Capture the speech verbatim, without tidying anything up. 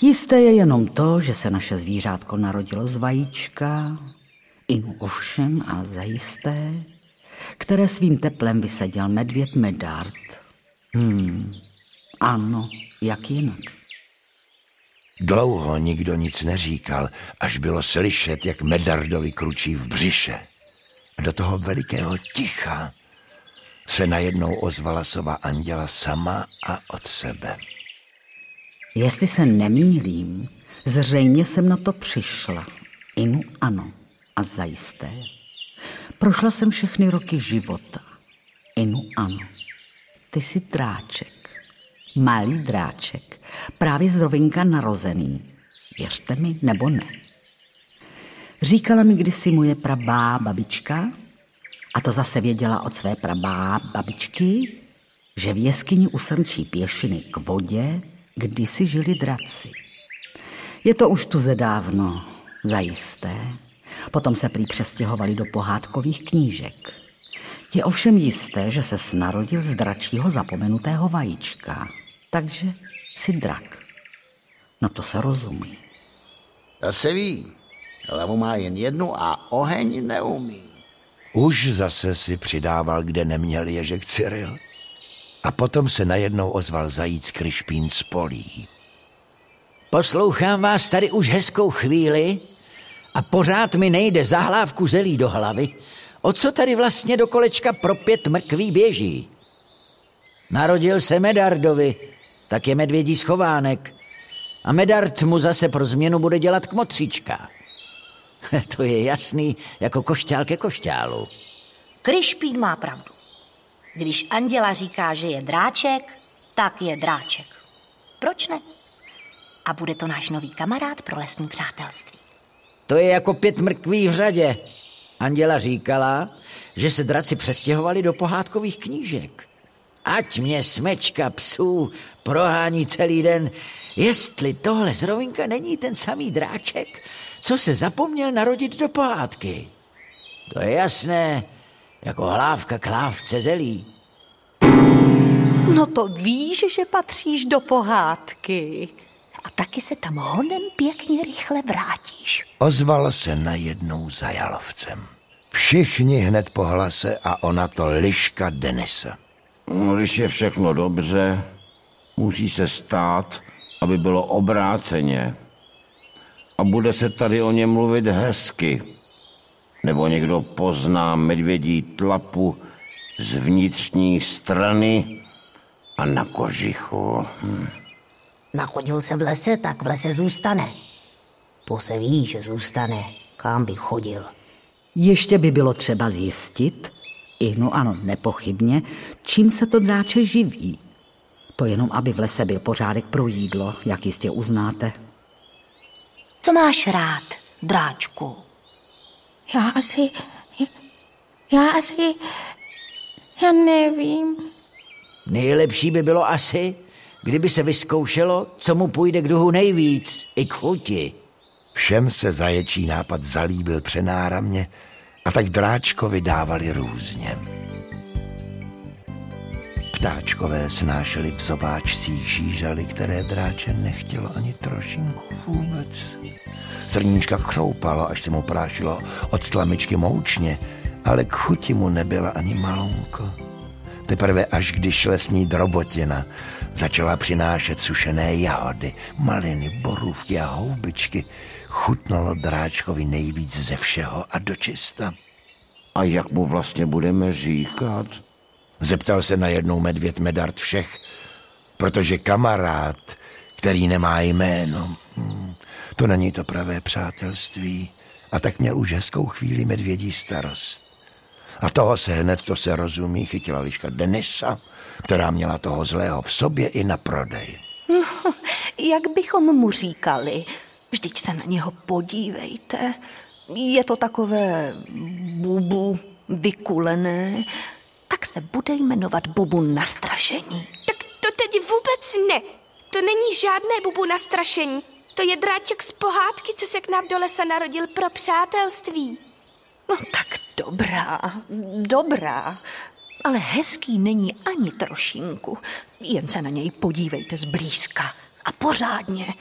Jisté je jenom to, že se naše zvířátko narodilo z vajíčka, inu ovšem a zajisté, které svým teplem vysadil medvěd Medard. Hmm, ano, jak jinak. Dlouho nikdo nic neříkal, až bylo slyšet, jak Medardovi kručí v břiše. A do toho velikého ticha se najednou ozvala sova anděla sama a od sebe. Jestli se nemýlím, zřejmě jsem na to přišla. Inu ano, a zajisté. Prošla jsem všechny roky života. Inu ano. Ty jsi dráček. Malý dráček. Právě z rovinka narozený. Věřte mi, nebo ne. Říkala mi kdysi moje prabá babička, a to zase věděla od své prabá babičky, že v jeskyni u Srnčí pěšiny k vodě kdysi žili draci. Je to už tuze dávno, zajisté. Potom se prý přestěhovali do pohádkových knížek. Je ovšem jisté, že se snarodil z dračího zapomenutého vajíčka. Takže si drak. No to se rozumí. To se ví. Hlavu má jen jednu a oheň neumí. Už zase si přidával, kde neměl ježek Cyril. A potom se najednou ozval zajíc Kryšpín z polí. Poslouchám vás tady už hezkou chvíli a pořád mi nejde za hlávku zelí do hlavy. O co tady vlastně do kolečka pro pět mrkví běží? Narodil se Medardovi, tak je medvědí schovánek. A Medard mu zase pro změnu bude dělat kmotříčka. To je jasný jako košťál ke košťálu. Kryšpín má pravdu. Když anděla říká, že je dráček, tak je dráček. Proč ne? A bude to náš nový kamarád pro lesní přátelství. To je jako pět mrkví v řadě. Anděla říkala, že se draci přestěhovali do pohádkových knížek. Ať mě smečka psů prohání celý den, jestli tohle z rovinka není ten samý dráček, co se zapomněl narodit do pohádky. To je jasné, jako hlávka k hlávce zelí. No to víš, že patříš do pohádky. A taky se tam honem pěkně rychle vrátíš. Ozval se najednou za jalovcem. Všichni hned po hlase a ona to liška Denisa. No, když je všechno dobře, musí se stát, aby bylo obráceně. A bude se tady o něm mluvit hezky. Nebo někdo pozná medvědí tlapu z vnitřní strany a na kožichu. Hm. Nachodil se v lese, tak v lese zůstane. To se ví, že zůstane, kam by chodil. Ještě by bylo třeba zjistit, i no ano, nepochybně, čím se to dráče živí. To jenom, aby v lese byl pořádek pro jídlo, jak jistě uznáte. Co máš rád, dráčku? Já asi... Já asi... Já nevím. Nejlepší by bylo asi, kdyby se vyzkoušelo, co mu půjde k duhu nejvíc, i k chuti. Všem se zaječí nápad zalíbil přenáramně a tak dráčkovi dávali různě. Ptáčkové snášeli v zobáčcích žížaly, které dráče nechtělo ani trošinku vůbec. Zrníčka chroupalo, až se mu prášilo od tlamičky moučně, ale k chuti mu nebyla ani malonko. Teprve až když lesní drobotina začala přinášet sušené jahody, maliny, borůvky a houbičky, chutnalo dráčkovi nejvíc ze všeho a dočista. A jak mu vlastně budeme říkat? Zeptal se najednou medvěd Medard všech, protože kamarád, který nemá jméno, to není to pravé přátelství. A tak měl už hezkou chvíli medvědí starost. A toho se hned, to se rozumí, chytila liška Denisa, která měla toho zlého v sobě i na prodej. No, jak bychom mu říkali? Vždyť se na něho podívejte. Je to takové bubu vykulené. Tak se bude jmenovat Bubu nastrašení. Tak to teď vůbec ne. To není žádné bubu nastrašení. To je dráček z pohádky, co se k nám do lesa narodil pro přátelství. No tak dobrá, dobrá. Ale hezký není ani trošinku. Jen se na něj podívejte zblízka. A pořádně.